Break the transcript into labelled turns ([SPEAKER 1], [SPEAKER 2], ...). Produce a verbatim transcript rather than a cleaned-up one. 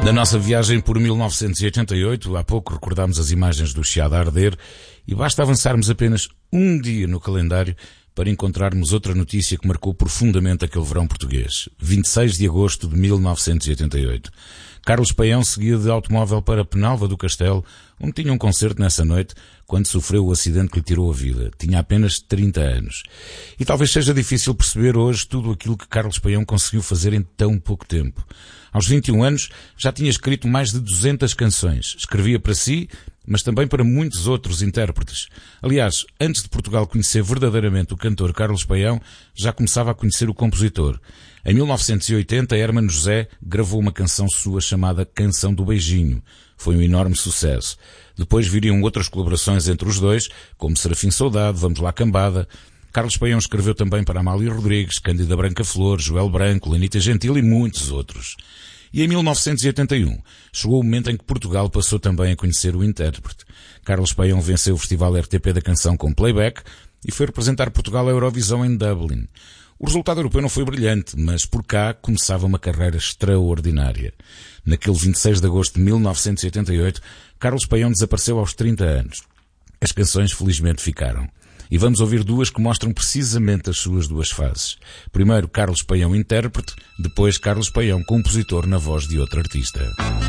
[SPEAKER 1] Na nossa viagem por mil novecentos e oitenta e oito, há pouco recordámos as imagens do Chiado a arder e basta avançarmos apenas um dia no calendário para encontrarmos outra notícia que marcou profundamente aquele verão português. vinte e seis de agosto de mil novecentos e oitenta e oito. Carlos Paião seguia de automóvel para Penalva do Castelo, onde tinha um concerto nessa noite, quando sofreu o acidente que lhe tirou a vida. Tinha apenas trinta anos. E talvez seja difícil perceber hoje tudo aquilo que Carlos Paião conseguiu fazer em tão pouco tempo. Aos vinte e um anos já tinha escrito mais de duzentas canções. Escrevia para si, mas também para muitos outros intérpretes. Aliás, antes de Portugal conhecer verdadeiramente o cantor Carlos Paião, já começava a conhecer o compositor. Em mil novecentos e oitenta, Hermano José gravou uma canção sua chamada Canção do Beijinho. Foi um enorme sucesso. Depois viriam outras colaborações entre os dois, como Serafim Saudade, Vamos Lá Cambada. Carlos Paião escreveu também para Amália Rodrigues, Cândida Branca Flor, Joel Branco, Lenita Gentil e muitos outros. E em mil novecentos e oitenta e um, chegou o momento em que Portugal passou também a conhecer o intérprete. Carlos Paião venceu o Festival R T P da Canção com playback e foi representar Portugal à Eurovisão em Dublin. O resultado europeu não foi brilhante, mas por cá começava uma carreira extraordinária. Naquele vinte e seis de agosto de mil novecentos e oitenta e oito, Carlos Paião desapareceu aos trinta anos. As canções felizmente ficaram. E vamos ouvir duas que mostram precisamente as suas duas fases. Primeiro Carlos Paião intérprete, depois Carlos Paião compositor na voz de outro artista.